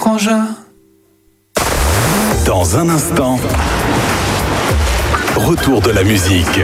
frangin. Dans un instant, retour de la musique.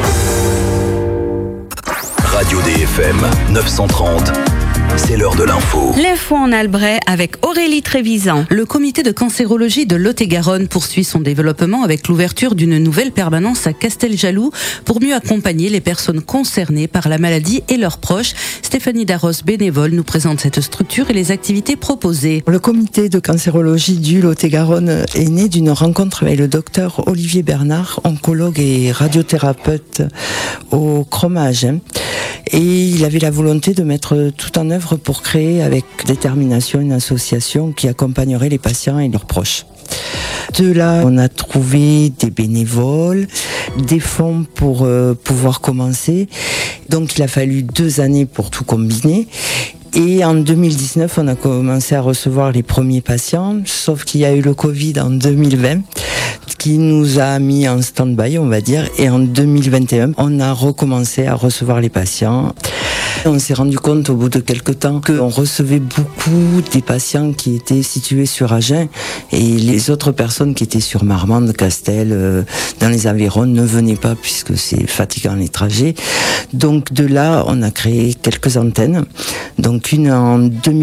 Radio DFM 930. C'est l'heure de l'info. L'info en Albret avec Aurélie Trévisan. Le comité de cancérologie de Lot-et-Garonne poursuit son développement avec l'ouverture d'une nouvelle permanence à Casteljaloux pour mieux accompagner les personnes concernées par la maladie et leurs proches. Stéphanie Darros, bénévole, nous présente cette structure et les activités proposées. Le comité de cancérologie du Lot-et-Garonne est né d'une rencontre avec le docteur Olivier Bernard, oncologue et radiothérapeute au Croma Agen. Et il avait la volonté de mettre tout en œuvre pour créer avec détermination une association qui accompagnerait les patients et leurs proches. De là, on a trouvé des bénévoles, des fonds pour pouvoir commencer. Donc il a fallu 2 années pour tout combiner. Et en 2019, on a commencé à recevoir les premiers patients, sauf qu'il y a eu le Covid en 2020, qui nous a mis en stand-by, on va dire. Et en 2021, on a recommencé à recevoir les patients. On s'est rendu compte au bout de quelques temps qu'on recevait beaucoup des patients qui étaient situés sur Agen et les autres personnes qui étaient sur Marmande, Castel, dans les Aveyron ne venaient pas puisque c'est fatigant les trajets. Donc de là, on a créé quelques antennes. Donc une en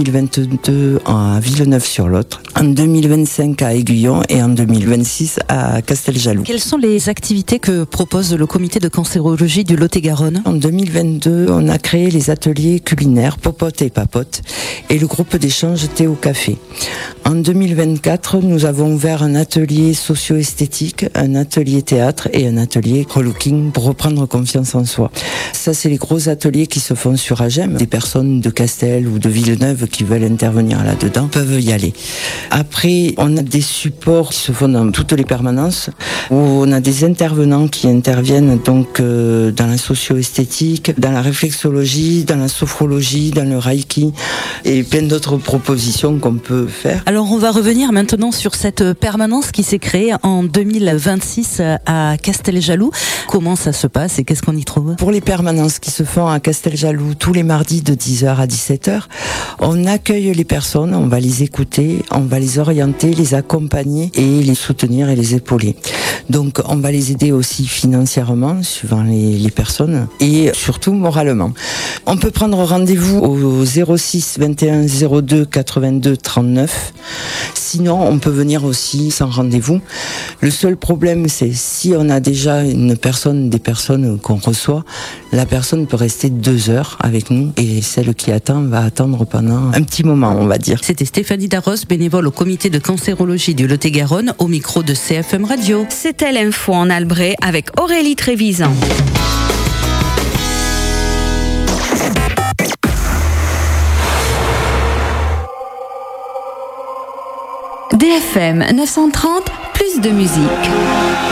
2022 à Villeneuve-sur-Lot, en 2025 à Aiguillon et en 2026 à Casteljaloux. Quelles sont les activités que propose le comité de cancérologie du Lot-et-Garonne ? En 2022, on a créé les ateliers culinaires Popote et Papote et le groupe d'échange Thé au Café. En 2024, nous avons ouvert un atelier socio-esthétique, un atelier théâtre et un atelier relooking pour reprendre confiance en soi. Ça, c'est les gros ateliers qui se font sur Agen. Des personnes de Castel ou de Villeneuve qui veulent intervenir là-dedans peuvent y aller. Après, on a des supports qui se font dans toutes les permanences où on a des intervenants qui interviennent donc dans la socio-esthétique, dans la réflexologie, dans la sophrologie, dans le reiki et plein d'autres propositions qu'on peut faire. Alors on va revenir maintenant sur cette permanence qui s'est créée en 2026 à Casteljaloux. Comment ça se passe et qu'est-ce qu'on y trouve ? Pour les permanences qui se font à Casteljaloux tous les mardis de 10h à 17h, on accueille les personnes, on va les écouter, on va les orienter, les accompagner et les soutenir et les épauler. Donc on va les aider aussi financièrement, suivant les personnes, et surtout moralement. On peut prendre rendez-vous au 06 21 02 82 39. Sinon, on peut venir aussi sans rendez-vous. Le seul problème, c'est si on a déjà des personnes qu'on reçoit, la personne peut rester 2 heures avec nous et celle qui attend va attendre pendant un petit moment, on va dire. C'était Stéphanie Darros, bénévole au comité de cancérologie du Lot-et-Garonne, au micro de CFM Radio. C'était l'info en Albret avec Aurélie Trévisan. DFM 930, plus de musique.